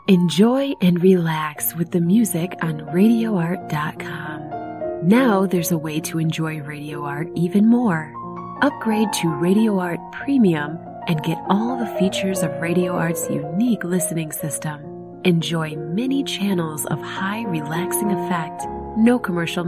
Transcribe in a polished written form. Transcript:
Enjoy and relax with the music on RadioArt.com. Now there's a way to enjoy Radio Art even more. Upgrade to Radio Art Premium and get all the features of Radio Art's unique listening system. Enjoy many channels of high relaxing effect, no commercial